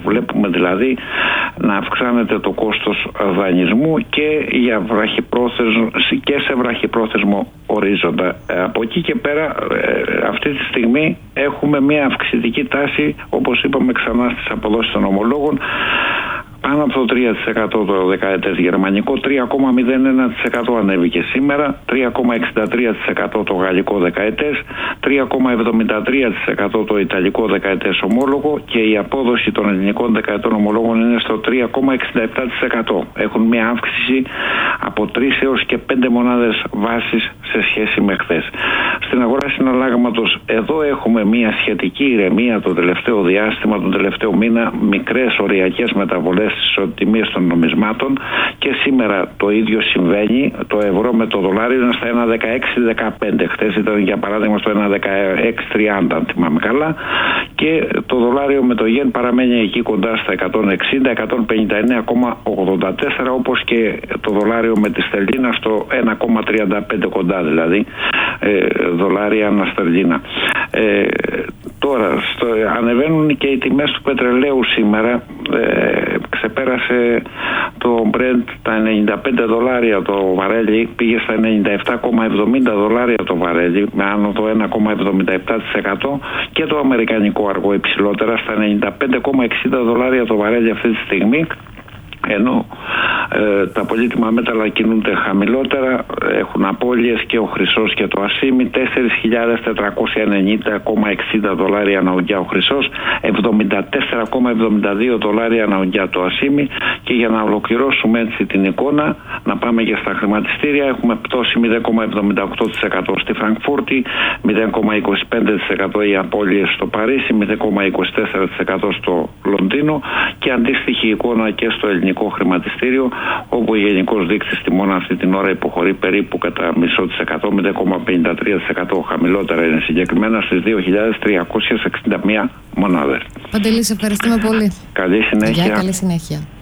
Βλέπουμε δηλαδή να αυξάνεται το κόστος δανεισμού και σε βραχυπρόθεσμο ορίζοντα. Από εκεί και πέρα αυτή τη στιγμή έχουμε μια αυξητική τάση, όπως είπαμε ξανά, στις αποδόσεις των ομολόγων. Πάνω από το 3% το δεκαετές γερμανικό, 3,01% ανέβηκε σήμερα, 3,63% το γαλλικό δεκαετές, 3,73% το ιταλικό δεκαετές ομόλογο και η απόδοση των ελληνικών δεκαετών ομολόγων είναι στο 3,67%. Έχουν μια αύξηση από 3 έως και 5 μονάδες βάσης σε σχέση με χθες. Στην αγορά συναλλάγματος εδώ έχουμε μια σχετική ηρεμία το τελευταίο διάστημα, τον τελευταίο μήνα, μικρές οριακές μεταβολές στις ισοτιμίες των νομισμάτων και σήμερα το ίδιο συμβαίνει. Το ευρώ με το δολάριο είναι στα 1,1615. Χθες ήταν για παράδειγμα στο 1,1630 αν θυμάμαι καλά, και το δολάριο με το γεν παραμένει εκεί κοντά στα 160-159,84, όπως και το δολάριο με τη στελίνα στο 1,35 κοντά δηλαδή δολάρια ανά στελίνα. Τώρα ανεβαίνουν και οι τιμές του πετρελαίου σήμερα. Ξεπέρασε το Brent τα $95 το βαρέλι, πήγε στα $97,70 το βαρέλι με άνοδο 1,77%, και το αμερικανικό αργό υψηλότερα στα $95,60 το βαρέλι αυτή τη στιγμή, ενώ τα πολύτιμα μέταλλα κινούνται χαμηλότερα, έχουν απώλειες και ο χρυσός και το ασίμι, $4.490,60 ανά ουγγιά ο χρυσός, $74,72 ανά ουγγιά το ασίμι. Και για να ολοκληρώσουμε έτσι την εικόνα, να πάμε και στα χρηματιστήρια. Έχουμε πτώση 0,78% στη Φραγκφούρτη, 0,25% οι απώλειες στο Παρίσι, 0,24% στο Λονδίνο, και αντίστοιχη εικόνα και στο ελληνικό χρηματιστήριο, όπου ο γενικός δείκτης τιμών αυτή την ώρα υποχωρεί περίπου κατά 0,5%, 0,53% χαμηλότερα είναι συγκεκριμένα στις 2.361 μονάδες. Παντελή, σε ευχαριστούμε πολύ. Καλή συνέχεια. Καλή συνέχεια.